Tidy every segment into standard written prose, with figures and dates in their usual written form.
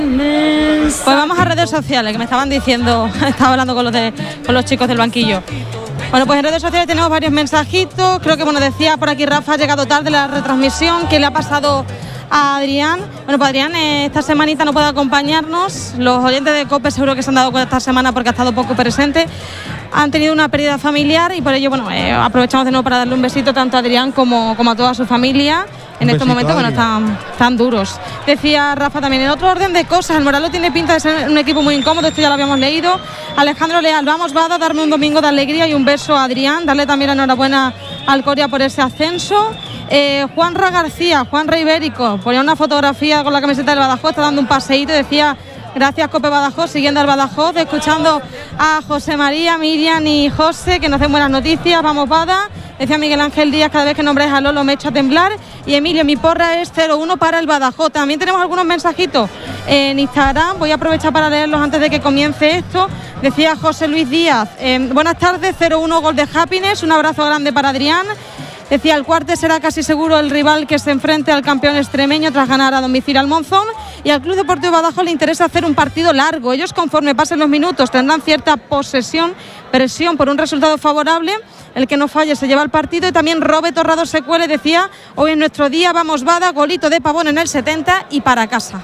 Pues vamos a redes sociales, que me estaban diciendo, estaba hablando con los chicos del banquillo. Bueno, pues en redes sociales tenemos varios mensajitos. Creo que, decía por aquí Rafa, ha llegado tarde la retransmisión. ¿Qué le ha pasado a Adrián? Bueno, pues Adrián esta semanita no puede acompañarnos. Los oyentes de COPE seguro que se han dado cuenta esta semana porque ha estado poco presente. Han tenido una pérdida familiar y por ello, aprovechamos de nuevo para darle un besito tanto a Adrián como a toda su familia. En estos momentos, están duros. Decía Rafa también, en otro orden de cosas, el Moralo tiene pinta de ser un equipo muy incómodo, esto ya lo habíamos leído. Alejandro Leal, vamos, Bada, darme un domingo de alegría y un beso a Adrián, darle también la enhorabuena al Coria por ese ascenso. Juanra García, Juanra Ibérico, ponía una fotografía con la camiseta del Badajoz, está dando un paseíto y decía: gracias Cope Badajoz, siguiendo al Badajoz, escuchando a José María, Miriam y José, que nos den buenas noticias. Vamos Bada. Decía Miguel Ángel Díaz, cada vez que nombráis a Lolo me echa a temblar. Y Emilio, mi porra es 0-1 para el Badajoz. También tenemos algunos mensajitos en Instagram, voy a aprovechar para leerlos antes de que comience esto. Decía José Luis Díaz, buenas tardes, 0-1 gol de Happiness, un abrazo grande para Adrián. Decía, el Cuarte será casi seguro el rival que se enfrente al campeón extremeño tras ganar a domicilio al Monzón, y al Club Deportivo Badajoz le interesa hacer un partido largo. Ellos, conforme pasen los minutos, tendrán cierta presión por un resultado favorable. El que no falle se lleva el partido. Y también Robert Torrado Secuele decía, hoy en nuestro día vamos Bada, golito de Pavón en el 70 y para casa.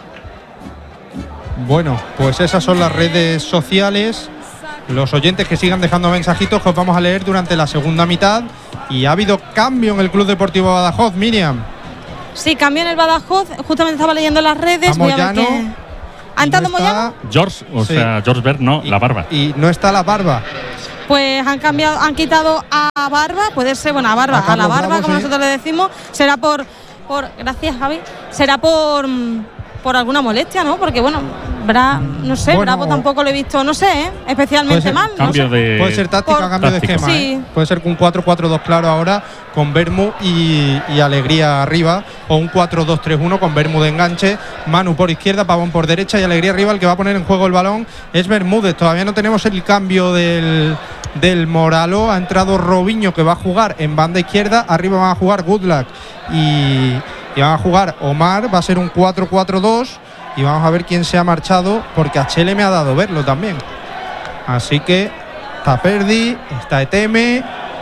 Bueno, pues esas son las redes sociales. Los oyentes que sigan dejando mensajitos que os vamos a leer durante la segunda mitad. Y ha habido cambio en el Club Deportivo Badajoz, Miriam. Sí, cambio en el Badajoz. Justamente estaba leyendo las redes. Voy a ver qué... ¿Ha entrado Moyano? George Berg, no, la Barba. Y no está la Barba. Pues han quitado a Barba, puede ser, a Barba, a la Barba, como nosotros le decimos. Será por gracias, Javi. Será por alguna molestia, ¿no? Porque no sé, Bravo tampoco lo he visto, no sé, especialmente mal. Puede ser táctica, cambio de esquema. Sí. Puede ser un 4-4-2 claro ahora, con Bermú y Alegría arriba, o un 4-2-3-1 con Bermú de enganche, Manu por izquierda, Pavón por derecha y Alegría arriba. El que va a poner en juego el balón es Bermúdez. Todavía no tenemos el cambio del Moralo. Ha entrado Robinho, que va a jugar en banda izquierda. Arriba van a jugar Goodluck y van a jugar Omar. Va a ser un 4-4-2 y vamos a ver quién se ha marchado, porque a Chele me ha dado verlo también. Así que está Perdi, está Eteme.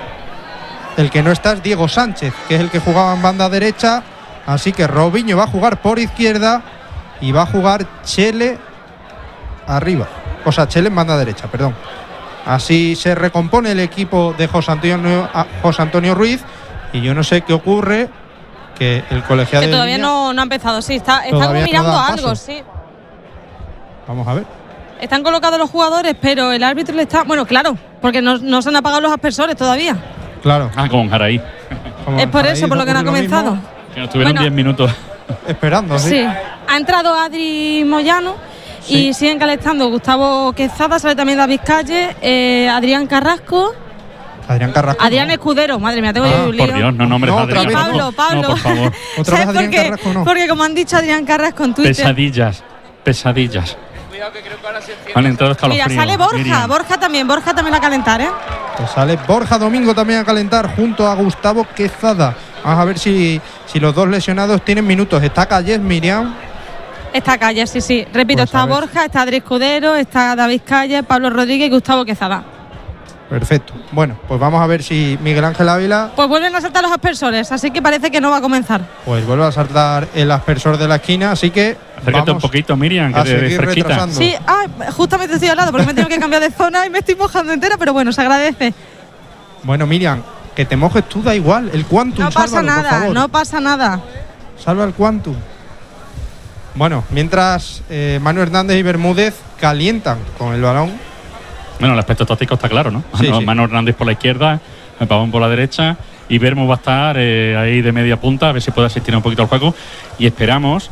El que no está es Diego Sánchez, que es el que jugaba en banda derecha. Así que Robinho va a jugar por izquierda y va a jugar Chele arriba. O sea, Chele en banda derecha, perdón. Así se recompone el equipo de José Antonio Ruiz. Y yo no sé qué ocurre, que el colegiado... Que todavía no ha empezado, sí. Está mirando algo, sí. Vamos a ver. Están colocados los jugadores, pero el árbitro le está... Bueno, claro, porque no se han apagado los aspersores todavía. Claro. Como en Jaraí. Es por eso, por lo que no ha comenzado. Que nos tuvieron 10 minutos. Esperando, sí. Ha entrado Adri Moyano. Sí. Y siguen calentando Gustavo Quezada, sale también David Calle, Adrián Carrasco. Adrián Escudero, madre mía, tengo yo un lío. Por Dios, no nombres otra vez. Pablo. No, por favor. Otra vez Adrián Carrasco, no. Porque como han dicho Adrián Carrasco en Twitter. Pesadillas. Cuidado que creo que ahora se han entrado hasta los fríos. Mira, sale Borja, Borja también a calentar, Pues sale Borja Domingo también a calentar junto a Gustavo Quezada. Vamos a ver si los dos lesionados tienen minutos. Está Calles, Miriam. Está Calle, sí. Repito, pues está Borja, está Adri Escudero, está David Calle, Pablo Rodríguez y Gustavo Quezada. Perfecto. Bueno, pues vamos a ver si Miguel Ángel Ávila... Pues vuelven a saltar los aspersores, así que parece que no va a comenzar. Pues vuelve a saltar el aspersor de la esquina, así que... Acércate un poquito, Miriam, que te ves fresquita. Retrasando. Sí, justamente estoy al lado porque me tengo que cambiar de zona y me estoy mojando entera, pero bueno, se agradece. Bueno, Miriam, que te mojes tú da igual. El Quantum, no pasa sálvalo, nada, por favor. No pasa nada. Salva el Quantum. Bueno, mientras Manu Hernández y Bermúdez calientan con el balón. Bueno, el aspecto táctico está claro, ¿no? Sí. Manu Hernández por la izquierda, el Pavón por la derecha y Bermú va a estar ahí de media punta, a ver si puede asistir un poquito al juego. Y esperamos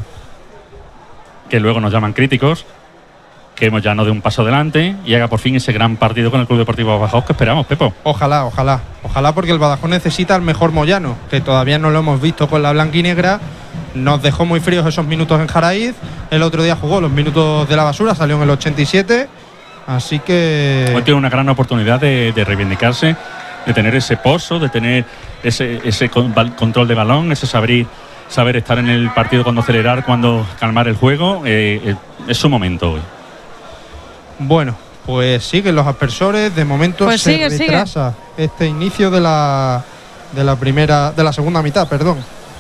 que luego nos llaman críticos, que ya nos dé un paso adelante y haga por fin ese gran partido con el Club Deportivo Badajoz que esperamos, Pepo. Ojalá, porque el Badajoz necesita el mejor Moyano, que todavía no lo hemos visto con la blanquinegra. Nos dejó muy fríos esos minutos en Jaraíz. El otro día jugó los minutos de la basura, salió en el 87. Así que... Hoy tiene una gran oportunidad de reivindicarse, de tener ese pozo, de tener ese control de balón, ese saber saber estar en el partido, cuando acelerar, cuando calmar el juego. Es su momento hoy. Bueno, pues siguen los aspersores. De momento pues se retrasa este inicio de la segunda mitad, perdón.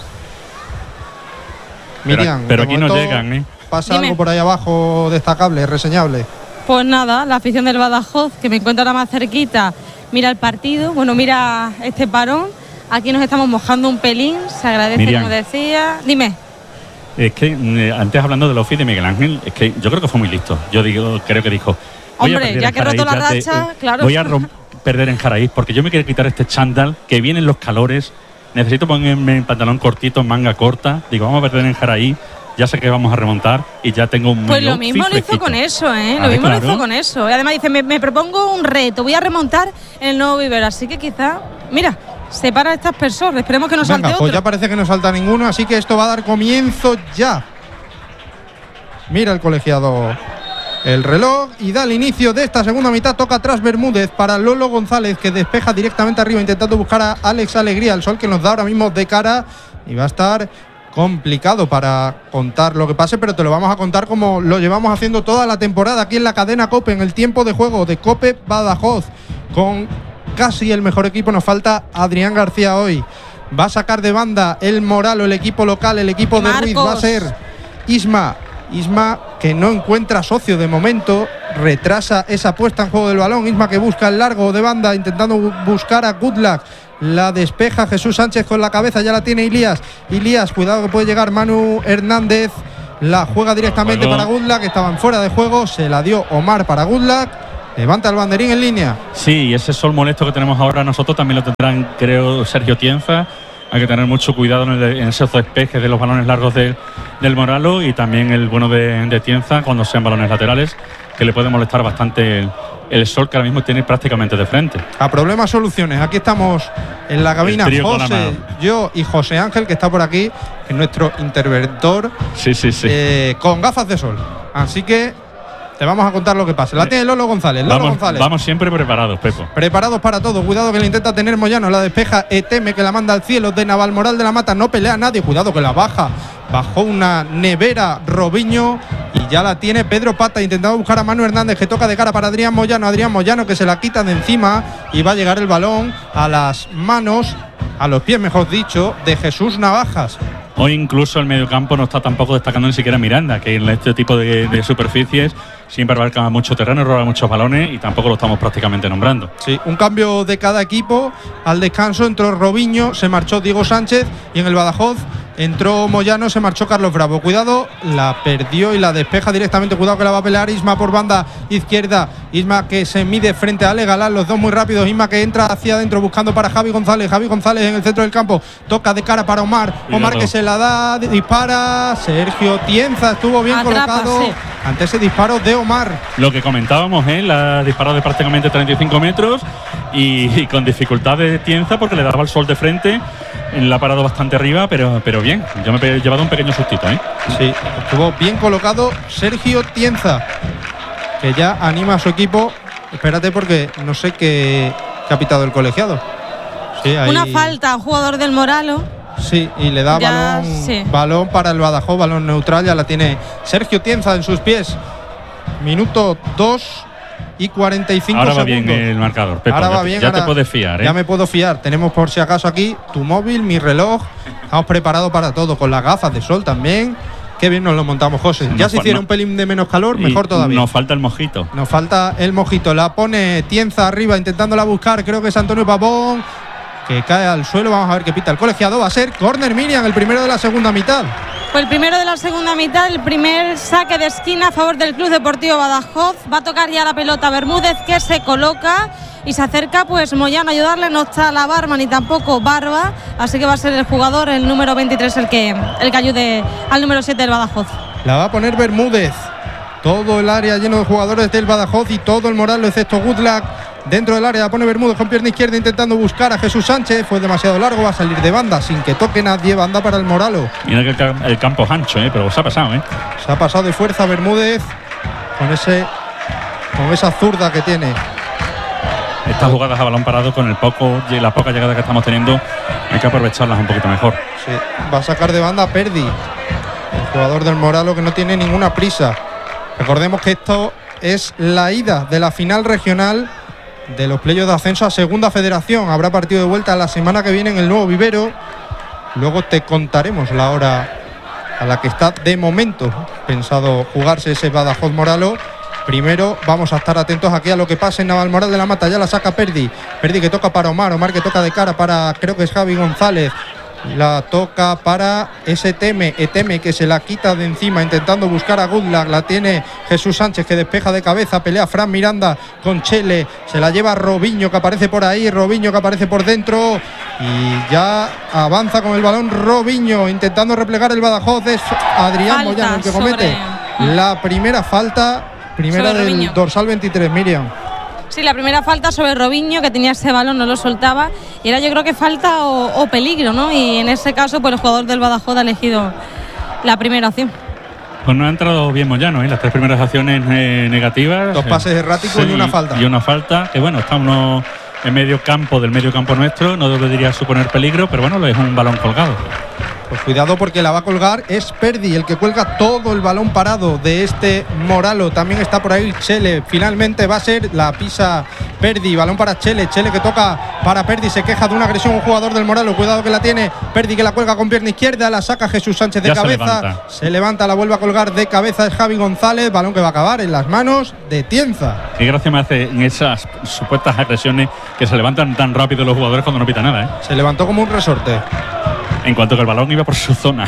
Miriam, pero aquí no llegan, ¿eh? ¿Pasa algo por ahí abajo destacable, reseñable? Pues nada, la afición del Badajoz, que me encuentro ahora más cerquita, mira el partido, bueno, mira este parón. Aquí nos estamos mojando un pelín, se agradece, Miriam, como decía. Dime. Es que antes, hablando de Lofi de Miguel Ángel, es que yo creo que fue muy listo. Creo que dijo, hombre, ya que he roto la racha, claro. Voy a perder en Jaraíz porque yo me quiero quitar este chándal, que vienen los calores, necesito ponerme en pantalón cortito, manga corta. Digo, vamos a perder en Jaraíz. Ya sé que vamos a remontar y ya tengo un... Pues lo mismo lo hizo con eso, ¿eh? Lo mismo lo hizo con eso. Y además dice, me propongo un reto, voy a remontar en el nuevo Viver. Así que quizá, mira, se para este aspersor. Esperemos que no salte otro. Pues ya parece que no salta ninguno, así que esto va a dar comienzo ya. Mira el colegiado el reloj y da el inicio de esta segunda mitad. Toca atrás Bermúdez para Lolo González, que despeja directamente arriba intentando buscar a Alex Alegría. El sol que nos da ahora mismo de cara y va a estar complicado para contar lo que pase, pero te lo vamos a contar como lo llevamos haciendo toda la temporada aquí en la cadena COPE, en el tiempo de juego de COPE Badajoz, con casi el mejor equipo. Nos falta Adrián García hoy. Va a sacar de banda el Moralo, el equipo local, el equipo de Ruiz. Va a ser Isma, que no encuentra socio de momento, retrasa esa puesta en juego del balón. Isma que busca el largo de banda intentando buscar a Goodluck. La despeja Jesús Sánchez con la cabeza, ya la tiene Ilías, cuidado que puede llegar Manu Hernández, la juega directamente para Goodluck, que estaban fuera de juego, se la dio Omar para Goodluck, levanta el banderín en línea. Sí, y ese sol molesto que tenemos ahora nosotros también lo tendrán, creo, Sergio Tienza. Hay que tener mucho cuidado en esos despejes de los balones largos del Moralo, y también el bueno de Tienza cuando sean balones laterales, que le puede molestar bastante el sol que ahora mismo tiene prácticamente de frente. A problemas, soluciones. Aquí estamos en la cabina, José, yo y José Ángel, que está por aquí, que es nuestro interventor, con gafas de sol. Así que te vamos a contar lo que pasa. La tiene Lolo González. Vamos siempre preparados, Pepo. Preparados para todo. Cuidado que le intenta tener Moyano. La despeja Eteme, que la manda al cielo. De Navalmoral de la Mata. No pelea a nadie. Cuidado que la baja. Bajó una nevera Robinho. Y ya la tiene Pedro Pata intentando buscar a Manu Hernández, que toca de cara para Adrián Moyano, que se la quita de encima. Y va a llegar el balón a las manos, a los pies mejor dicho, de Jesús Navajas. Hoy incluso el mediocampo no está tampoco destacando ni siquiera Miranda, que en este tipo de superficies siempre abarca mucho terreno, roba muchos balones, y tampoco lo estamos prácticamente nombrando. Sí, un cambio de cada equipo. Al descanso entró Robinho, se marchó Diego Sánchez, y en el Badajoz entró Moyano, se marchó Carlos Bravo. Cuidado, la perdió y la despeja directamente. Cuidado que la va a pelear Isma por banda izquierda. Isma que se mide frente a Ale Galán, los dos muy rápidos. Isma que entra hacia adentro buscando para Javi González en el centro del campo. Toca de cara para Omar. Omar que se la da, dispara. Sergio Tienza estuvo bien colocado ante ese disparo de Omar. Lo que comentábamos, la disparó de prácticamente 35 metros y con dificultad de Tienza porque le daba el sol de frente. La ha parado bastante arriba, pero bien. Yo me he llevado un pequeño sustito, Sí, estuvo bien colocado Sergio Tienza, que ya anima a su equipo. Espérate porque no sé qué ha pitado el colegiado. Sí, ahí... Una falta a un jugador del Moralo. Sí, y le da balón para el Badajoz, balón neutral. Ya la tiene Sergio Tienza en sus pies. Minuto 2 y 45 ahora va segundos. Bien el marcador, Pepo. Ahora va bien. Ya te puedes fiar, Ya me puedo fiar. Tenemos por si acaso aquí tu móvil, mi reloj. Estamos preparados para todo, con las gafas de sol también. Qué bien nos lo montamos, José. Ya si hiciera un pelín de menos calor, mejor todavía. Nos falta el mojito. Nos falta el mojito. La pone Tienza arriba intentándola buscar. Creo que es Antonio Pavón, que cae al suelo. Vamos a ver qué pita el colegiado. Va a ser córner, Miriam, el primero de la segunda mitad. Pues el primero de la segunda mitad, el primer saque de esquina a favor del Club Deportivo Badajoz. Va a tocar ya la pelota Bermúdez, que se coloca y se acerca pues Moyano a ayudarle. No está la Barba ni tampoco Barba, así que va a ser el jugador, el número 23, el que ayude al número 7 del Badajoz. La va a poner Bermúdez. Todo el área lleno de jugadores del Badajoz y todo el Moralo, excepto Goodluck. Dentro del área la pone Bermúdez con pierna izquierda intentando buscar a Jesús Sánchez. Fue demasiado largo, va a salir de banda sin que toque nadie. Banda para el Moralo. Mira que el campo es ancho, pero se ha pasado. Se ha pasado de fuerza Bermúdez con esa zurda que tiene. estas jugadas a balón parado con la poca llegada que estamos teniendo, hay que aprovecharlas un poquito mejor. Sí, va a sacar de banda Perdi, el jugador del Moralo, que no tiene ninguna prisa. Recordemos que esto es la ida de la final regional de los playoffs de ascenso a Segunda Federación. Habrá partido de vuelta la semana que viene en el nuevo vivero. Luego te contaremos la hora a la que está de momento pensado jugarse ese Badajoz Moralo. Primero vamos a estar atentos aquí a lo que pasa en Navalmoral de la Mata. Ya la saca Perdi que toca para Omar que toca de cara para, creo que es Javi González. La toca para Eteme que se la quita de encima intentando buscar a Goodluck. La tiene Jesús Sánchez, que despeja de cabeza. Pelea Fran Miranda con Chele. Se la lleva Robinho, que aparece por ahí. Robinho, que aparece por dentro. Y ya avanza con el balón Robinho intentando replegar el Badajoz. Es Adrián Moyano el que comete la primera falta. Primera del dorsal 23, Miriam. Sí, la primera falta sobre Robinho, que tenía ese balón, no lo soltaba. Y era, yo creo que falta o peligro, ¿no? Y en ese caso, pues el jugador del Badajoz ha elegido la primera opción. Pues no ha entrado bien Moyano, las 3 primeras acciones negativas. 2 pases erráticos y una falta. Y una falta, que bueno, está uno en medio campo del medio campo nuestro, no debería suponer peligro, pero bueno, es un balón colgado. Pues cuidado, porque la va a colgar es Perdi, el que cuelga todo el balón parado de este Moralo. También está por ahí Chele. Finalmente va a ser la pisa Perdi. Balón para Chele que toca para Perdi. Se queja de una agresión un jugador del Moralo. Cuidado que la tiene Perdi, que la cuelga con pierna izquierda. La saca Jesús Sánchez de cabeza. Se levanta, la vuelve a colgar de cabeza. Es Javi González. Balón que va a acabar en las manos de Tienza. Qué gracia me hace en esas supuestas agresiones que se levantan tan rápido los jugadores cuando no pita nada, Se levantó como un resorte. En cuanto que el balón iba por su zona.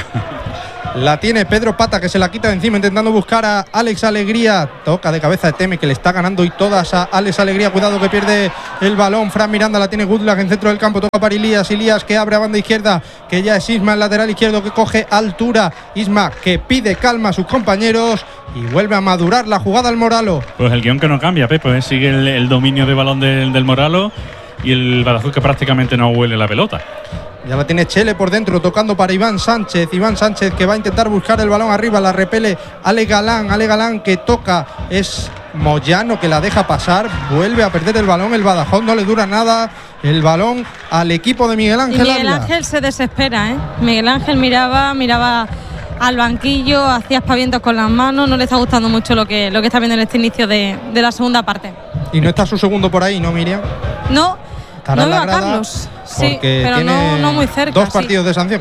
La tiene Pedro Pata, que se la quita de encima intentando buscar a Alex Alegría. Toca de cabeza Eteme, que le está ganando y todas a Alex Alegría. Cuidado que pierde el balón. Fran Miranda la tiene Goodluck en centro del campo. Toca para Ilías que abre a banda izquierda, que ya es Isma, el lateral izquierdo, que coge altura. Isma, que pide calma a sus compañeros y vuelve a madurar la jugada al Moralo. Pues el guión que no cambia, Pepe. Sigue el dominio de balón del Moralo y el Badajoz, que prácticamente no huele la pelota. Ya la tiene Chele por dentro, tocando para Iván Sánchez, que va a intentar buscar el balón arriba. La repele Ale Galán, que toca, es Moyano, que la deja pasar. Vuelve a perder el balón el Badajoz, no le dura nada el balón al equipo de Miguel Ángel. Y Miguel Ángel se desespera, Miguel Ángel miraba al banquillo, hacía aspavientos con las manos. No le está gustando mucho lo que está viendo en este inicio de la segunda parte. Y no está su segundo por ahí, ¿no, Miriam? No veo a Carlos. Sí, pero no muy cerca. 2 partidos de sanción.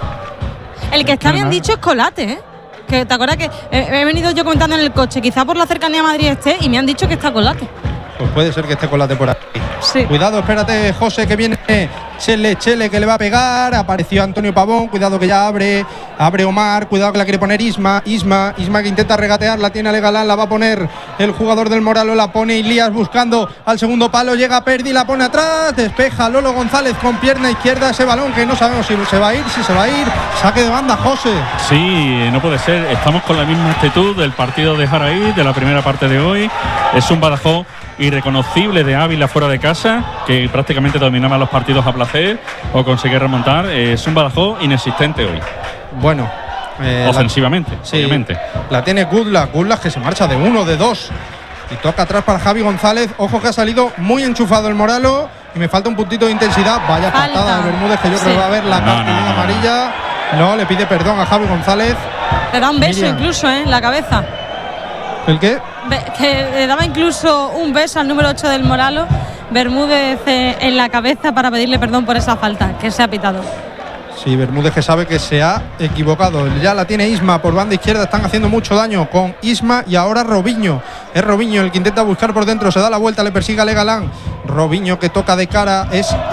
El que está bien dicho es Colate, Que te acuerdas que he venido yo comentando en el coche, quizá por la cercanía a Madrid y me han dicho que está Colate. Pues puede ser que esté Colate por aquí. Sí. Cuidado, espérate, José, que viene Chele, que le va a pegar. Apareció Antonio Pavón. Cuidado que ya abre Omar. Cuidado que la quiere poner Isma, que intenta regatear. La tiene Ale Galán, la va a poner el jugador del Moralo. La pone Ilías buscando al segundo palo. Llega Perdi, la pone atrás. Despeja Lolo González con pierna izquierda ese balón, que no sabemos si se va a ir. Saque de banda, José. Sí, no puede ser. Estamos con la misma actitud del partido de Jaraí, de la primera parte de hoy. Es un Badajoz irreconocible de Ávila fuera de casa, que prácticamente dominaba los partidos a placer o conseguía remontar. Es un Badajoz inexistente hoy. Bueno, ofensivamente, obviamente. La tiene Goodluck, que se marcha de 1, de 2. Y toca atrás para Javi González. Ojo, que ha salido muy enchufado el Moralo. Y me falta un puntito de intensidad. Vaya patada de Bermúdez, que yo creo que va a ver la cartulina amarilla. No, le pide perdón a Javi González. Le da un beso incluso, en la cabeza. ¿El qué? Que le daba incluso un beso al número 8 del Moralo, Bermúdez, en la cabeza, para pedirle perdón por esa falta que se ha pitado. Sí, Bermúdez, que sabe que se ha equivocado. Ya la tiene Isma por banda izquierda. Están haciendo mucho daño con Isma y ahora Robinho. Es Robinho el que intenta buscar por dentro. Se da la vuelta, le persigue a Ale Galán. Robinho, que toca de cara,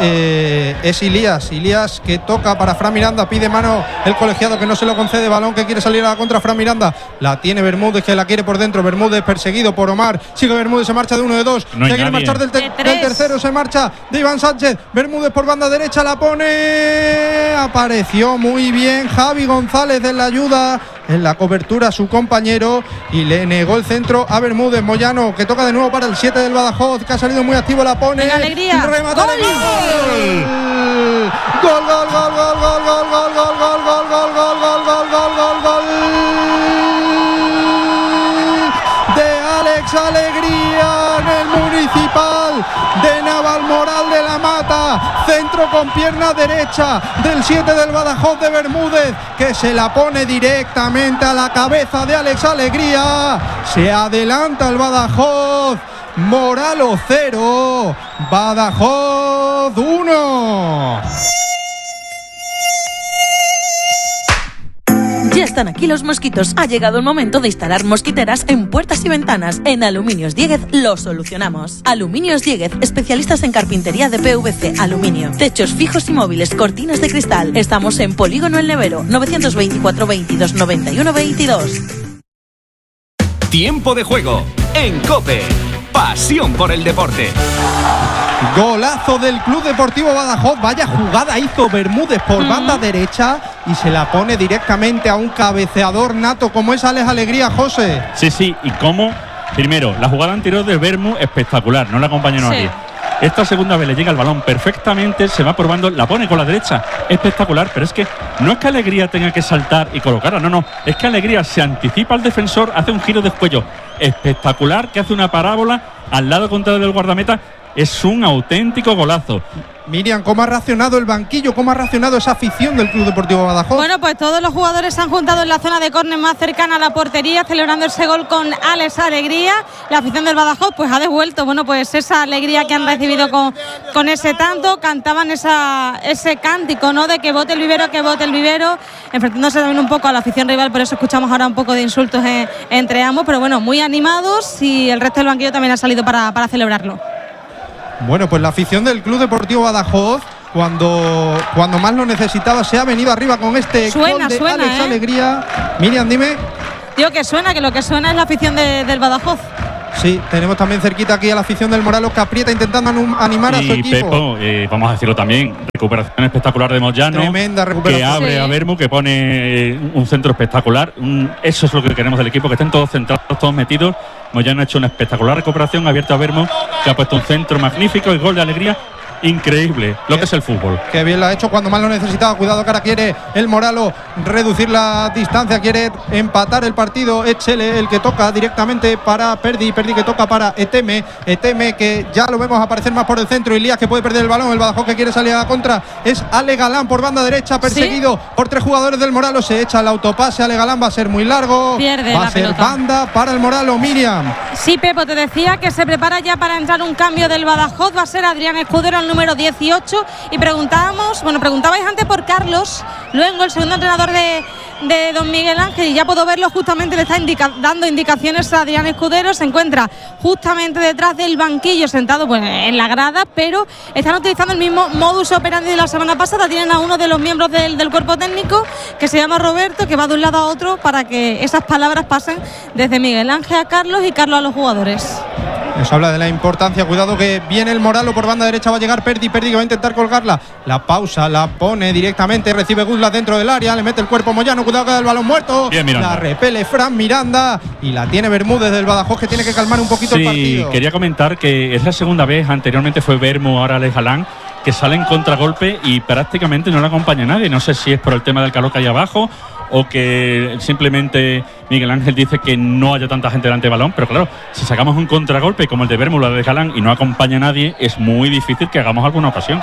es Ilías, que toca para Fran Miranda. Pide mano el colegiado, que no se lo concede. Balón que quiere salir a la contra Fran Miranda. La tiene Bermúdez, que la quiere por dentro. Bermúdez perseguido por Omar. Sigue Bermúdez, se marcha de 1, de 2. Se quiere marchar del tercero. Se marcha de Iván Sánchez. Bermúdez por banda derecha, la pone. Apareció muy bien Javi González en la ayuda, en la cobertura a su compañero, y le negó el centro a Bermúdez. Moyano, que toca de nuevo para el 7 del Badajoz, que ha salido muy activo, la pone. ¡Qué alegría! Remata. ¡Gol! De Alex Alegría en el Municipal. gol de Navalmoral de la Mata. Centro con pierna derecha del 7 del Badajoz de Bermúdez, que se la pone directamente a la cabeza de Alex Alegría. Se adelanta el Badajoz. Moralo 0, Badajoz 1. Ya están aquí los mosquitos. Ha llegado el momento de instalar mosquiteras en puertas y ventanas. En Aluminios Dieguez lo solucionamos. Aluminios Dieguez, especialistas en carpintería de PVC, aluminio, techos fijos y móviles, cortinas de cristal. Estamos en Polígono El Nevero, 924 22 91 22. Tiempo de juego en COPE. Pasión por el deporte. Golazo del Club Deportivo Badajoz. Vaya jugada hizo Bermúdez por banda derecha y se la pone directamente a un cabeceador nato como es Alex Alegría, José. Sí, y cómo, primero, la jugada anterior de Bermú espectacular, no le acompañó nadie. Esta segunda vez le llega el balón perfectamente, se va por bando, la pone con la derecha, espectacular, pero es que no es que Alegría tenga que saltar y colocarla, no, es que Alegría se anticipa al defensor, hace un giro de cuello espectacular, que hace una parábola al lado contrario del guardameta. Es un auténtico golazo. Miriam, ¿cómo ha reaccionado el banquillo? ¿Cómo ha reaccionado esa afición del Club Deportivo Badajoz? Bueno, pues todos los jugadores se han juntado en la zona de córner más cercana a la portería, celebrando ese gol con Alex Alegría. La afición del Badajoz pues ha devuelto, bueno, pues esa alegría que han recibido con ese tanto. Cantaban ese cántico, ¿no? De que vote el Vivero, enfrentándose también un poco a la afición rival, por eso escuchamos ahora un poco de insultos entre ambos, pero bueno, muy animados, y el resto del banquillo también ha salido para celebrarlo. Bueno, pues la afición del Club Deportivo Badajoz, cuando más lo necesitaba, se ha venido arriba con este gol de Alex Alegría. Miriam, dime. Digo que suena, que lo que suena es la afición del Badajoz. Sí, tenemos también cerquita aquí a la afición del Moralos, que aprieta intentando animar a su equipo. Pepo, vamos a decirlo también, recuperación espectacular de Moyano. Tremenda recuperación. Que abre a Bermú, que pone un centro espectacular. Eso es lo que queremos del equipo, que estén todos centrados, todos metidos. Moyano ha hecho una espectacular recuperación, ha abierto a Bermú, que ha puesto un centro magnífico y gol de Alegría. Increíble lo que es el fútbol. Qué bien lo ha hecho cuando más lo necesitaba. Cuidado que ahora quiere el Moralo reducir la distancia, quiere empatar el partido. Echele, el que toca directamente para Perdi que toca para Eteme, que ya lo vemos aparecer más por el centro. Elías, que puede perder el balón. El Badajoz, que quiere salir a la contra, es Ale Galán por banda derecha, perseguido por 3 jugadores del Moralo. Se echa el autopase, Ale Galán, va a ser muy largo, pierde va a ser pelota. Banda para el Moralo. Miriam. Sí, Pepo, te decía que se prepara ya para entrar un cambio del Badajoz. Va a ser Adrián Escudero, el número 18, y preguntabais antes por Carlos Luengo, el segundo entrenador de don Miguel Ángel, y ya puedo verlo, justamente le está dando indicaciones a Adrián Escudero. Se encuentra justamente detrás del banquillo, sentado pues en la grada, pero están utilizando el mismo modus operandi de la semana pasada. Tienen a uno de los miembros del cuerpo técnico, que se llama Roberto, que va de un lado a otro para que esas palabras pasen desde Miguel Ángel a Carlos y Carlos a los jugadores. Nos habla de la importancia. Cuidado que viene el Moralo por banda derecha, va a llegar Perdi que va a intentar colgarla. La pausa, la pone directamente, recibe Guzla dentro del área, le mete el cuerpo Moyano, cuidado que da el balón muerto. Bien, la repele Fran Miranda y la tiene Bermúdez del Badajoz, que tiene que calmar un poquito el partido. Sí, quería comentar que es la segunda vez, anteriormente fue Bermú, ahora Alex Galán, que sale en contragolpe y prácticamente no le acompaña nadie. No sé si es por el tema del calor que hay abajo o que simplemente Miguel Ángel dice que no haya tanta gente delante del balón, pero claro, si sacamos un contragolpe como el de Bermú, de Galán, y no acompaña a nadie, es muy difícil que hagamos alguna ocasión.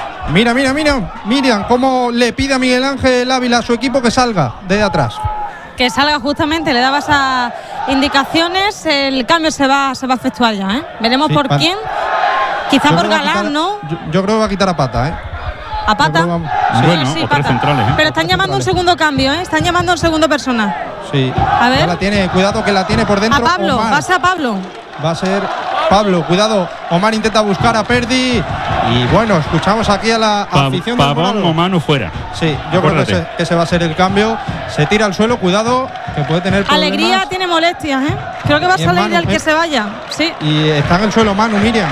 Miriam, cómo le pide a Miguel Ángel Ávila a su equipo que salga de atrás. Que salga justamente, le daba esas indicaciones. El cambio se va a efectuar ya, Veremos por quién. Quizá por Galán, ¿no? Yo creo que va a quitar a Pata, ¿A Pata? Bueno, o Pata. tres centrales. Pero están llamando un segundo cambio, Están llamando un segundo persona. Sí. A ver. Ya la tiene, cuidado que la tiene por dentro. A Pablo, pasa a Pablo. Va a ser Pablo, cuidado. Omar intenta buscar a Perdi. Y bueno, escuchamos aquí a la afición del Pavón o Manu fuera. Sí, yo creo que ese va a ser el cambio. Se tira al suelo, cuidado, que puede tener problemas. Alegría tiene molestias, Creo que va a salir el que se vaya. Sí. Y está en el suelo Manu, Miriam.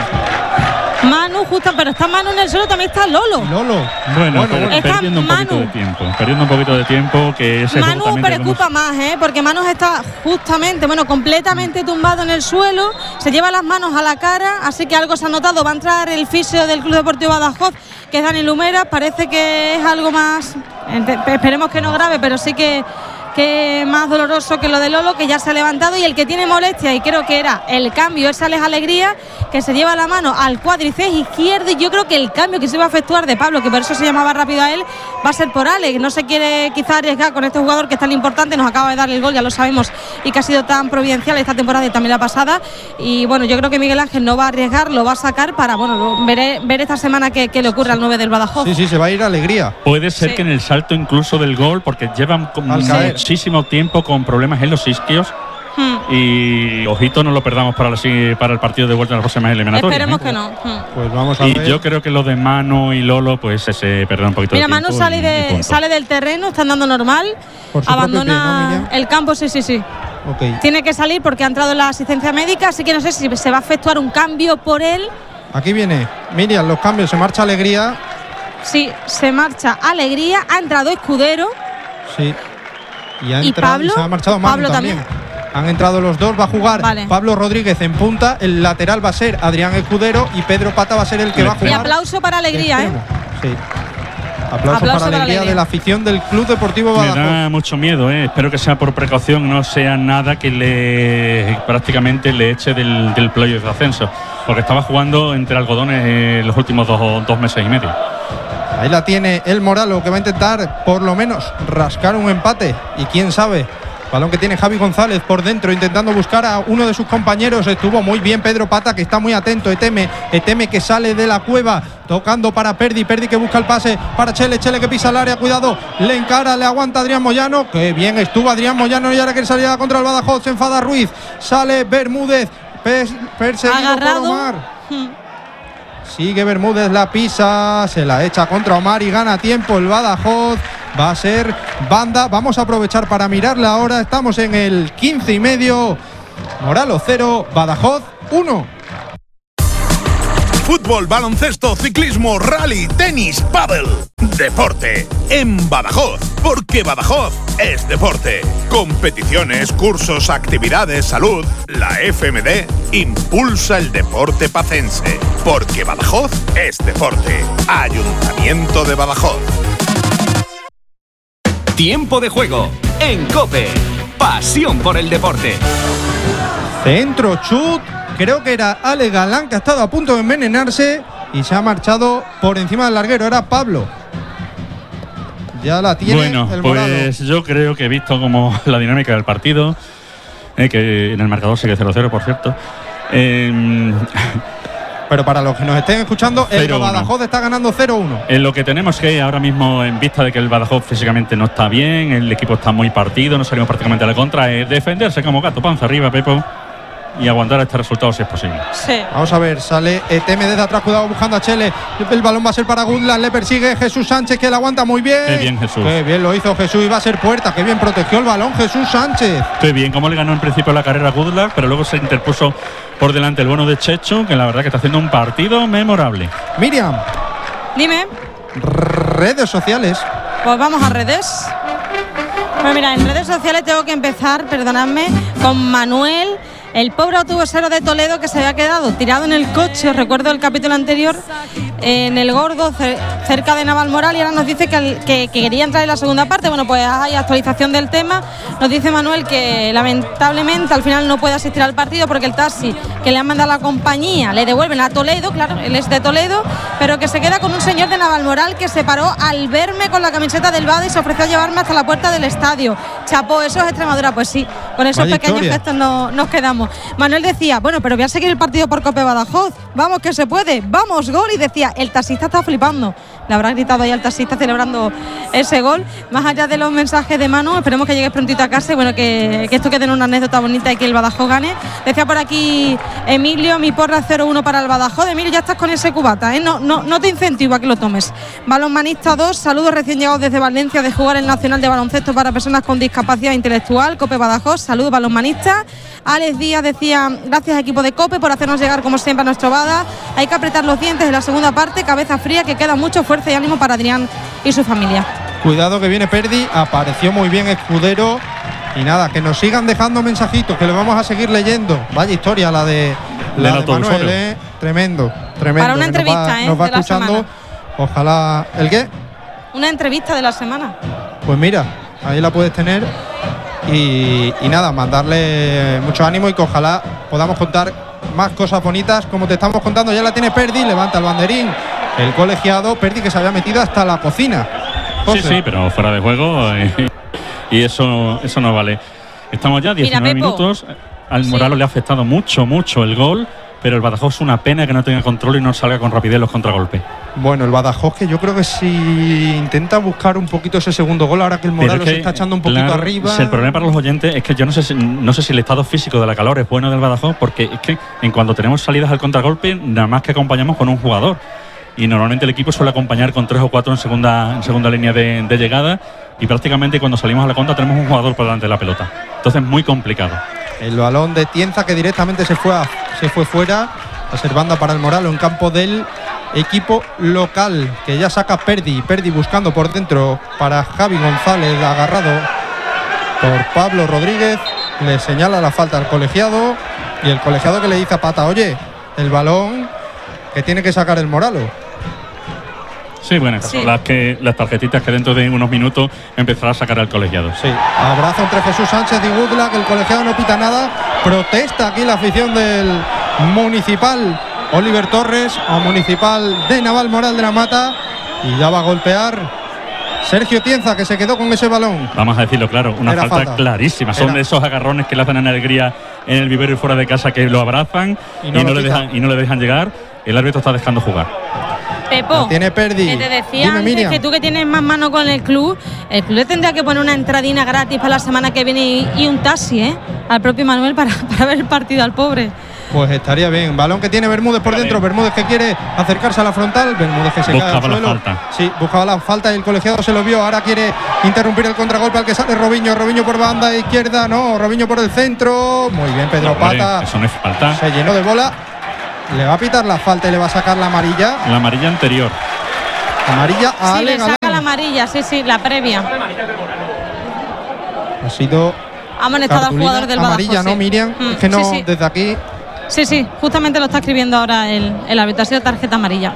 Manu, pero está Manu en el suelo, también está Lolo. Bueno, perdiendo un poquito de tiempo, que ese Manu preocupa más, porque Manu está justamente, completamente tumbado en el suelo, se lleva las manos a la cara, así que algo se ha notado. Va a entrar el fisio del Club Deportivo Badajoz, que es Dani Lumera. Parece que es algo más, esperemos que no grave, pero sí que que más doloroso que lo de Lolo, que ya se ha levantado, y el que tiene molestia, y creo que era el cambio, es Alex Alegría, que se lleva la mano al cuádriceps izquierdo, y yo creo que el cambio que se va a efectuar de Pablo, que por eso se llamaba rápido a él, va a ser por Alex. No se quiere quizá arriesgar con este jugador que es tan importante, nos acaba de dar el gol, ya lo sabemos, y que ha sido tan providencial esta temporada y también la pasada, y bueno, yo creo que Miguel Ángel no va a arriesgar, lo va a sacar para, bueno, ver esta semana qué le ocurre al 9 del Badajoz. Sí, se va a ir Alegría. Puede ser que en el salto incluso del gol, porque llevan muchísimo tiempo con problemas en los isquios. Y ojito, no lo perdamos para el partido de vuelta en las próximas eliminatorias. Esperemos que no. Pues vamos a ver. Yo creo que lo de Manu y Lolo, pues se perdón un poquito. Mira, Manu sale del terreno, está andando normal, abandona el campo, sí. Okay. Tiene que salir porque ha entrado en la asistencia médica, así que no sé si se va a efectuar un cambio por él. Aquí viene Miriam, los cambios, se marcha Alegría. Sí, se marcha Alegría, ha entrado Escudero. Sí. Y Pablo, se ha marchado Manu también. Han entrado los dos, va a jugar Pablo Rodríguez en punta, el lateral va a ser Adrián Escudero y Pedro Pata va a ser el que va a jugar. Y aplauso para Alegría, Sí. Aplauso para Alegría de la afición del Club Deportivo Badajoz. Me da mucho miedo, espero que sea por precaución, no sea nada que prácticamente le eche del playoff de ascenso, porque estaba jugando entre algodones los últimos dos meses y medio. Ahí la tiene el Moralo, que va a intentar por lo menos rascar un empate, y quién sabe. Balón que tiene Javi González por dentro, intentando buscar a uno de sus compañeros. Estuvo muy bien Pedro Pata, que está muy atento. Eteme que sale de la cueva, tocando para Perdi que busca el pase para Chele que pisa el área, cuidado, le encara, le aguanta Adrián Moyano. Qué bien estuvo Adrián Moyano, y ahora que salía contra el Badajoz, se enfada Ruiz, sale Bermúdez, perseguido por Omar. Sigue Bermúdez, la pisa, se la echa contra Omar y gana tiempo el Badajoz. Va a ser banda. Vamos a aprovechar para mirarla ahora. Estamos en el 15 y medio. Moralo 0, Badajoz 1. Fútbol, baloncesto, ciclismo, rally, tenis, pádel. Deporte en Badajoz, porque Badajoz es deporte. Competiciones, cursos, actividades, salud. La FMD impulsa el deporte pacense, porque Badajoz es deporte. Ayuntamiento de Badajoz. Tiempo de juego en COPE. Pasión por el deporte. Centro, chut. Creo que era Ale Galán, que ha estado a punto de envenenarse y se ha marchado por encima del larguero. Era Pablo. Ya la tiene el Morado. Pues yo creo que he visto como la dinámica del partido, que en el marcador sigue 0-0, por cierto. Pero para los que nos estén escuchando, el Badajoz está ganando 0-1. En lo que tenemos que ahora mismo, en vista de que el Badajoz físicamente no está bien, el equipo está muy partido, no salimos prácticamente a la contra, es defenderse como gato, panza arriba, Pepo, y aguantar este resultado si es posible. Sí. Vamos a ver, sale Eteme desde atrás, cuidado, buscando a Chele. El balón va a ser para Goodland, le persigue Jesús Sánchez, que la aguanta muy bien. Qué bien, Jesús. Qué bien lo hizo Jesús, y va a ser puerta. Qué bien protegió el balón Jesús Sánchez. Qué bien, cómo le ganó en principio la carrera a Goodland, pero luego se interpuso por delante el bueno de Checho, que la verdad que está haciendo un partido memorable. Miriam. Dime. Redes sociales. Pues vamos a redes. Pues mira, en redes sociales tengo que empezar, perdonadme, con Manuel, el pobre autobusero de Toledo, que se había quedado tirado en el coche. Os recuerdo el capítulo anterior, en el Gordo, cerca de Navalmoral, y ahora nos dice que quería entrar en la segunda parte. Bueno, pues hay actualización del tema. Nos dice Manuel que lamentablemente al final no puede asistir al partido porque el taxi que le han mandado a la compañía le devuelven a Toledo, claro, él es de Toledo, pero que se queda con un señor de Navalmoral que se paró al verme con la camiseta del Bada y se ofreció a llevarme hasta la puerta del estadio. Chapó, eso es Extremadura. Pues sí, con esos pequeños gestos nos quedamos. Manuel decía, bueno, pero voy a seguir el partido por COPE Badajoz, vamos que se puede, vamos gol, y decía, el taxista está flipando, le habrá gritado ahí al taxista celebrando ese gol. Más allá de los mensajes de Manu, esperemos que llegues prontito a casa y bueno, que esto quede en una anécdota bonita y que el Badajoz gane. Decía por aquí Emilio, mi porra 0-1 para el Badajoz. Emilio, ya estás con ese cubata, no te incentivo a que lo tomes. Balonmanista 2, saludos recién llegados desde Valencia de jugar el Nacional de Baloncesto para personas con discapacidad intelectual, COPE Badajoz, saludos balonmanistas. Alex Díaz decía, gracias equipo de COPE por hacernos llegar como siempre a nuestro Bada. Hay que apretar los dientes en la segunda parte, cabeza fría, que queda mucho, fuerza y ánimo para Adrián y su familia. Cuidado que viene Perdi, apareció muy bien Escudero. Y nada, que nos sigan dejando mensajitos, que lo vamos a seguir leyendo. Vaya historia la de Manuel, tremendo. Para una entrevista, nos va escuchando. Ojalá. ¿El qué? Una entrevista de la semana. Pues mira, ahí la puedes tener Y nada, mandarle mucho ánimo y que ojalá podamos contar más cosas bonitas como te estamos contando. Ya la tiene Perdi, levanta el banderín el colegiado. Perdi que se había metido hasta la cocina. José. Sí, pero fuera de juego y eso no vale. Estamos ya 19 minutos. Al Moralo le ha afectado mucho el gol, pero el Badajoz es una pena que no tenga control y no salga con rapidez los contragolpes. Bueno, el Badajoz, que yo creo que si intenta buscar un poquito ese segundo gol, ahora que el Moralo se está echando un poquito arriba. El problema para los oyentes es que yo no sé si el estado físico de la calor es bueno del Badajoz, porque es que en cuanto tenemos salidas al contragolpe, nada más que acompañamos con un jugador. Y normalmente el equipo suele acompañar con 3 o 4 en segunda línea de llegada, y prácticamente cuando salimos a la contra tenemos un jugador por delante de la pelota. Entonces muy complicado. El balón de Tienza que directamente se fue fuera. Va a ser banda para el Moralo en campo del equipo local, que ya saca Perdi buscando por dentro para Javi González, agarrado por Pablo Rodríguez. Le señala la falta al colegiado, y el colegiado que le dice a Pata: oye, el balón que tiene que sacar el Moralo. Sí, bueno, son las tarjetitas que dentro de unos minutos empezará a sacar al colegiado. Sí, abrazo entre Jesús Sánchez y Gudla, que el colegiado no pita nada. Protesta aquí la afición del Municipal Oliver Torres o Municipal de Navalmoral de la Mata, y ya va a golpear Sergio Tienza, que se quedó con ese balón. Vamos a decirlo claro, una falta clarísima. Son de esos agarrones que le hacen alegría en el vivero y fuera de casa, que lo abrazan y no le dejan llegar. El árbitro está dejando jugar. Pepo, tiene Perdi. Que te decía antes que tú, que tienes más mano con el club le tendría que poner una entradina gratis para la semana que viene y un taxi al propio Manuel para ver el partido al pobre. Pues estaría bien. Balón que tiene Bermúdez por dentro. Bermúdez que quiere acercarse a la frontal. Bermúdez que se cae al suelo. Sí, buscaba la falta y el colegiado se lo vio. Ahora quiere interrumpir el contragolpe al que sale Robinho. Robinho por banda izquierda. No, Robinho por el centro. Muy bien, Pedro Pata. Eso no es falta. Se llenó de bola. Le va a pitar la falta y le va a sacar la amarilla. La amarilla anterior. Amarilla a Ale Galán. Le saca la amarilla, sí, la previa. Ha sido amonestado al jugador del Badajoz. Amarilla, ¿no, Miriam? Es que no, desde aquí. Sí, justamente lo está escribiendo ahora el árbitro. Ha sido tarjeta amarilla.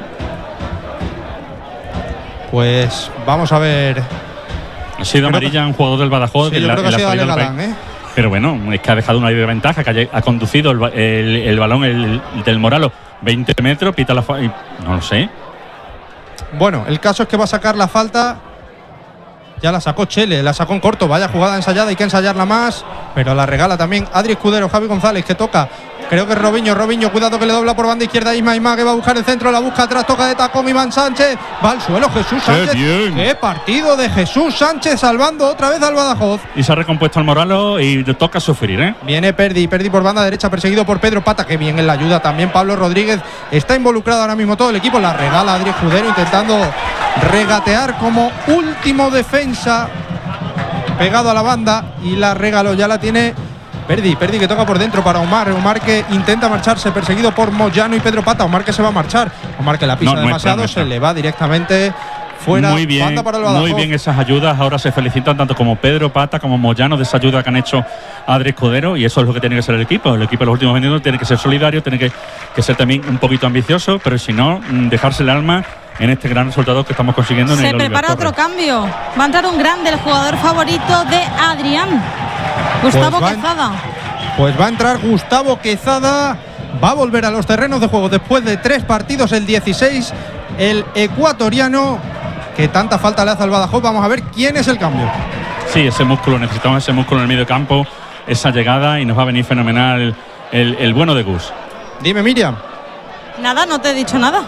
Pues vamos a ver. Ha sido amarilla a un jugador del Badajoz. Sí, yo creo que ha sido Ale Galán, Pero bueno, es que ha dejado una ventaja, que ha conducido el balón del Moralo 20 metros, pita la falta. No lo sé. Bueno, el caso es que va a sacar la falta. Ya la sacó Chele, la sacó en corto. Vaya jugada ensayada, hay que ensayarla más. Pero la regala también Adri Escudero. Javi González que toca. Creo que es Robinho, cuidado que le dobla por banda izquierda. Isma que va a buscar el centro, la busca atrás, toca de tacón Iván Sánchez. Va al suelo Jesús Sánchez. Qué partido de Jesús Sánchez, salvando otra vez al Badajoz. Y se ha recompuesto al Moralo y le toca sufrir, Viene Perdi por banda derecha, perseguido por Pedro Pata, que bien en la ayuda también Pablo Rodríguez. Está involucrado ahora mismo todo el equipo. La regala Adri Escudero, intentando regatear como último defensa, pegado a la banda, y la regaló. Ya la tiene Perdi que toca por dentro para Omar que intenta marcharse, perseguido por Moyano y Pedro Pata. Omar que se va a marchar, Omar que la pisa demasiado, se le va directamente fuera. Muy bien, banda para el Badajoz. muy bien esas ayudas. Ahora se felicitan tanto como Pedro Pata como Moyano de esa ayuda que han hecho Adri Escudero, y eso es lo que tiene que ser el equipo. El equipo en los últimos minutos tiene que ser solidario, tiene que ser también un poquito ambicioso, pero si no, dejarse el alma en este gran resultado que estamos consiguiendo en el Oliver Torres. Se prepara otro cambio. Va a entrar un grande, el jugador favorito de Adrián, Gustavo Quezada. Pues va a entrar Gustavo Quezada. Va a volver a los terrenos de juego después de 3 partidos, el 16, el ecuatoriano, que tanta falta le hace al Badajoz. Vamos a ver quién es el cambio. Sí, ese músculo, necesitamos ese músculo en el medio campo, esa llegada, y nos va a venir fenomenal el bueno de Gus. Dime, Miriam. Nada, no te he dicho nada.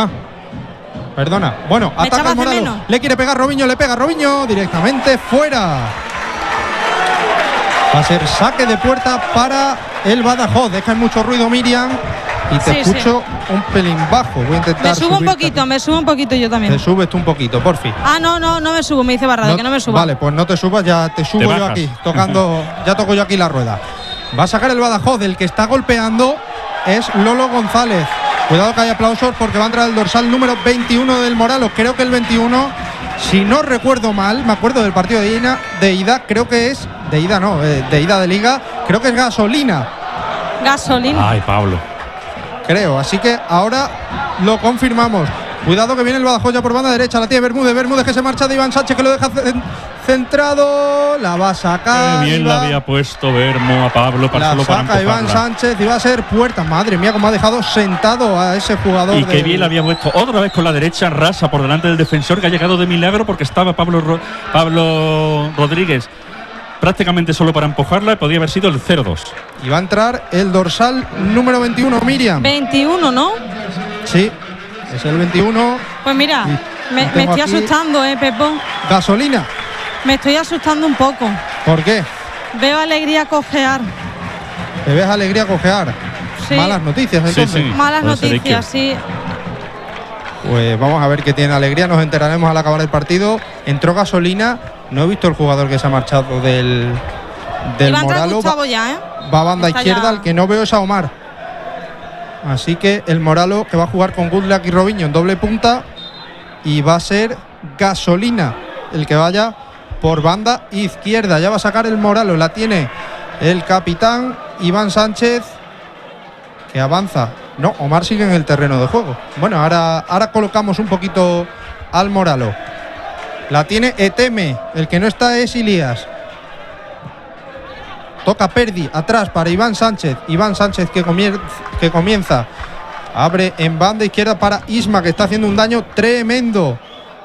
Perdona. Bueno, ataca al Moralo. Le quiere pegar Robinho, le pega Robinho directamente fuera. Va a ser saque de puerta para el Badajoz. Deja mucho ruido, Miriam, y te escucho un pelín bajo. Voy a intentar. Me subo un poquito yo también. Te subes tú un poquito, por fin. No me subo, me dice Barrado, que no me suba. Vale, pues no te subas, ya te subo yo aquí, tocando, ya toco yo aquí la rueda. Va a sacar el Badajoz, el que está golpeando es Lolo González. Cuidado que hay aplausos porque va a entrar el dorsal número 21 del Moralo. Creo que el 21, si no recuerdo mal, me acuerdo del partido de ida, creo que es de ida de liga, creo que es Gasolina. Ay, Pablo. Creo, así que ahora lo confirmamos. Cuidado que viene el Badajoz ya por banda derecha, la tiene Bermúdez que se marcha de Iván Sánchez, que lo deja centrado, la va a sacar. Qué bien la había puesto Bermo a Pablo para solo para empujarla. Iván Sánchez y va a ser puerta. Madre mía, cómo ha dejado sentado a ese jugador. Y qué bien la había puesto otra vez con la derecha rasa por delante del defensor, que ha llegado de milagro porque estaba Pablo Rodríguez prácticamente solo para empujarla y podía haber sido el 0-2. Y va a entrar el dorsal número 21, Miriam. 21, ¿no? Sí, es el 21. Pues mira, me estoy asustando, Pepo. Gasolina. Me estoy asustando un poco. ¿Por qué? Veo Alegría cojear. ¿Te ves Alegría cojear? Sí. Malas noticias, entonces. Sí. Malas noticias, sí. Pues vamos a ver qué tiene Alegría, nos enteraremos al acabar el partido. Entró Gasolina, no he visto el jugador que se ha marchado del Moralo. Va a banda Está izquierda, ya. el que no veo es a Omar. Así que el Moralo, que va a jugar con Good Luck y Robinho en doble punta, y va a ser Gasolina el que vaya por banda izquierda. Ya va a sacar el Moralo, la tiene el capitán Iván Sánchez, que avanza. No, Omar sigue en el terreno de juego. Bueno, ahora colocamos un poquito al Moralo. La tiene Eteme, el que no está es Ilías. Toca Perdi, atrás para Iván Sánchez. Iván Sánchez que comienza. Abre en banda izquierda para Isma, que está haciendo un daño tremendo.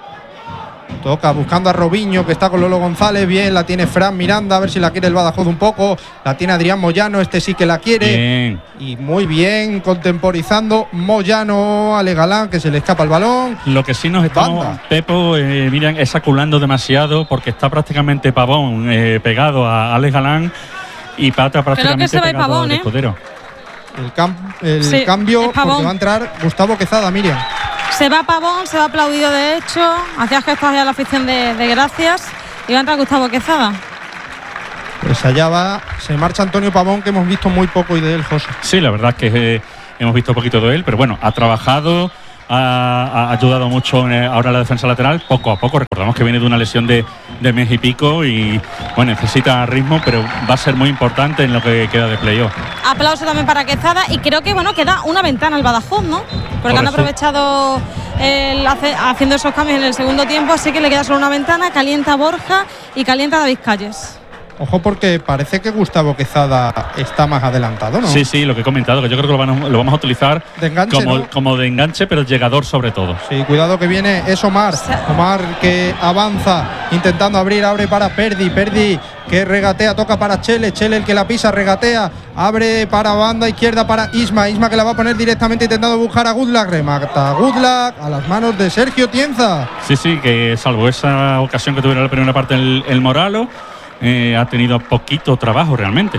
Toca buscando a Robinho, que está con Lolo González. Bien, la tiene Fran Miranda, a ver si la quiere el Badajoz un poco. La tiene Adrián Moyano, este sí que la quiere. Bien. Y muy bien, contemporizando Moyano a Legalán, que se le escapa el balón. Lo que sí nos estamos, Pepo, Miriam, es aculando demasiado porque está prácticamente Pavón pegado a Alex Galán y Pata prácticamente se va pegado Pavón, al escudero. El cambio, porque va a entrar Gustavo Quezada, Miriam. Se va Pavón, se va aplaudido de hecho. Hacía gestos ya la afición de gracias. Y va a entrar Gustavo Quezada. Pues allá va, se marcha Antonio Pavón, que hemos visto muy poco y de él, José. Sí, la verdad es que hemos visto poquito de él, pero bueno, ha trabajado, ha ayudado mucho ahora la defensa lateral, poco a poco. Recordamos que viene de una lesión de mes y pico y bueno, necesita ritmo, pero va a ser muy importante en lo que queda de playoff. Aplauso también para Quezada y creo que queda una ventana al Badajoz, ¿no? Porque han aprovechado haciendo esos cambios en el segundo tiempo, así que le queda solo una ventana, calienta Borja y calienta David Calles. Ojo, porque parece que Gustavo Quezada está más adelantado, ¿no? Sí, lo que he comentado, que yo creo que lo vamos a utilizar de enganche, como de enganche, pero llegador sobre todo. Sí, cuidado que viene, es Omar. Omar que avanza, intentando abre para Perdi que regatea, toca para Chele el que la pisa, regatea, abre para banda izquierda para Isma que la va a poner directamente intentando buscar a Goodluck, remata Goodluck a las manos de Sergio Tienza. Sí, que salvo esa ocasión que tuvieron en la primera parte el Moralo, ha tenido poquito trabajo realmente.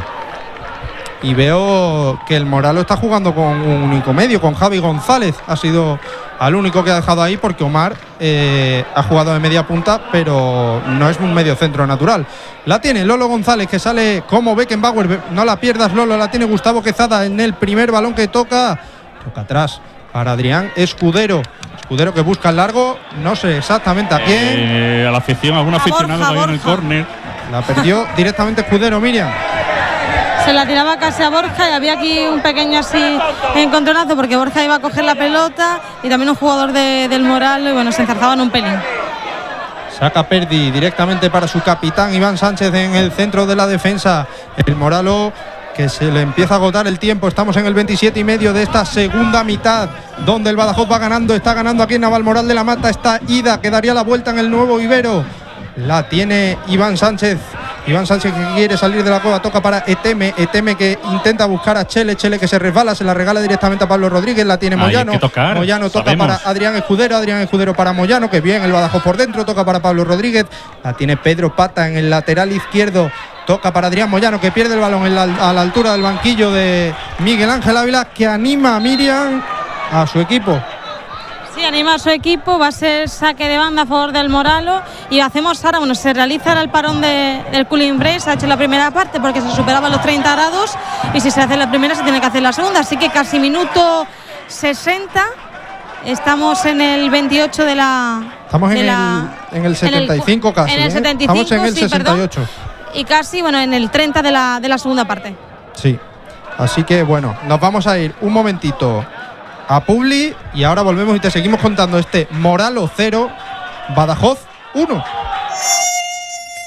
Y veo que el Moralo está jugando con un único medio, con Javi González. Ha sido al único que ha dejado ahí, porque Omar ha jugado de media punta, pero no es un medio centro natural. La tiene Lolo González, que sale como Beckenbauer. No la pierdas, Lolo. La tiene Gustavo Quezada en el primer balón que toca atrás para Adrián Escudero que busca el largo, no sé exactamente a quién. A la afición, algún aficionado que hay en el córner. La perdió directamente Escudero, Miriam. Se la tiraba casi a Borja y había aquí un pequeño así encontronazo, porque Borja iba a coger la pelota y también un jugador del Moralo, y bueno, se enzarzaban un pelín. Saca Perdi directamente para su capitán Iván Sánchez en el centro de la defensa. El Moralo, que se le empieza a agotar el tiempo. Estamos en el 27 y medio de esta segunda mitad, donde el Badajoz va ganando. Está ganando aquí en Navalmoral de la Mata. Está Ida, que daría la vuelta en el Nuevo Ibero. La tiene Iván Sánchez que quiere salir de la cueva, toca para Eteme que intenta buscar a Chele que se resbala, se la regala directamente a Pablo Rodríguez. La tiene Moyano. Moyano toca para Adrián Escudero para Moyano, que bien el Badajoz por dentro, toca para Pablo Rodríguez. La tiene Pedro Pata en el lateral izquierdo, toca para Adrián Moyano, que pierde el balón a la altura del banquillo de Miguel Ángel Ávila, que anima a Miriam a su equipo. Sí, anima a su equipo, va a ser saque de banda a favor del Moralo y hacemos ahora, se realiza ahora el parón del cooling break. Se ha hecho la primera parte porque se superaban los 30 grados y si se hace la primera se tiene que hacer la segunda, así que casi minuto 60, estamos en el 28 de la... Estamos en el 75 casi. En el 75, estamos en el 68. Perdón, y casi, en el 30 de la segunda parte. Sí, así que nos vamos a ir un momentito a Publi y ahora volvemos y te seguimos contando este Moralo 0, Badajoz 1.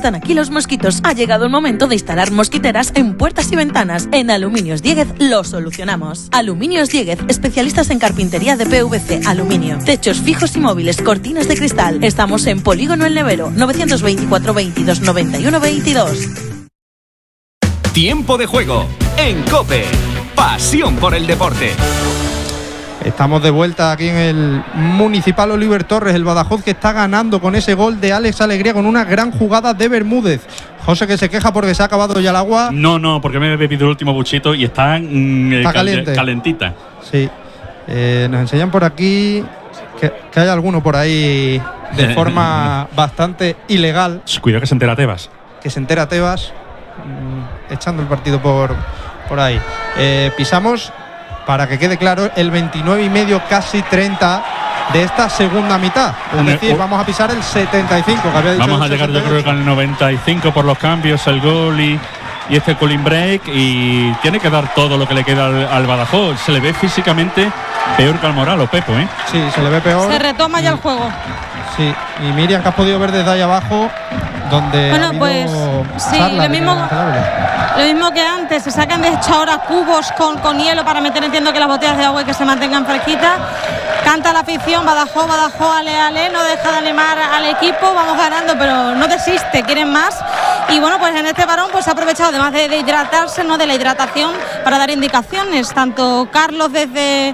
están aquí los mosquitos. Ha llegado el momento de instalar mosquiteras en puertas y ventanas. En Aluminios Dieguez lo solucionamos. Aluminios Dieguez, especialistas en carpintería de PVC, aluminio, techos fijos y móviles, cortinas de cristal. Estamos en Polígono El Nevero, 924 22 91 22. Tiempo de juego en COPE. Pasión por el deporte. Estamos de vuelta aquí en el Municipal Oliver Torres, el Badajoz que está ganando con ese gol de Alex Alegría con una gran jugada de Bermúdez. José, que se queja porque se ha acabado ya el agua. No, porque me he bebido el último buchito y está caliente. Calentita. Sí. Nos enseñan por aquí que hay alguno por ahí de forma bastante ilegal. Cuidado que se entera Tebas. Que se entera Tebas echando el partido por ahí. Pisamos, para que quede claro, el 29,5, casi 30 de esta segunda mitad. Es decir, vamos a pisar el 75. Que había dicho. Vamos a llegar, yo creo que al 95 por los cambios, el gol y este cooling break. Y tiene que dar todo lo que le queda al Badajoz. Se le ve físicamente peor que al Moralo, Pepo, ¿eh? Sí, se le ve peor. Se retoma ya el juego. Sí, y Miriam, que has podido ver desde ahí abajo, donde bueno, pues sí, lo mismo que antes, se sacan de hecho ahora cubos con hielo para meter, entiendo que las botellas de agua y que se mantengan fresquitas. Canta la afición, Badajoz, ale, no deja de animar al equipo, vamos ganando, pero no desiste, quieren más. Y bueno, pues en este parón pues se ha aprovechado además de hidratarse, ¿no?, de la hidratación, para dar indicaciones, tanto Carlos desde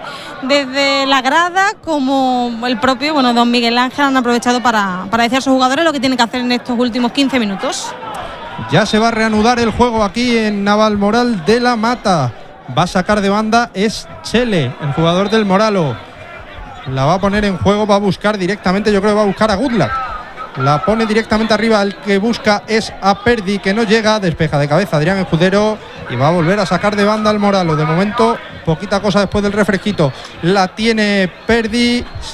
la grada como el propio, don Miguel Ángel, han aprovechado para decir a sus jugadores lo que tienen que hacer en estos últimos 15 minutos. Ya se va a reanudar el juego aquí en Navalmoral de la Mata. Va a sacar de banda es Chele, el jugador del Moralo. La va a poner en juego, va a buscar directamente, yo creo que va a buscar a Goodluck. La pone directamente arriba, el que busca es a Perdi, que no llega, despeja de cabeza Adrián Escudero y va a volver a sacar de banda al Moralo. De momento, poquita cosa después del refresquito. La tiene Perdi,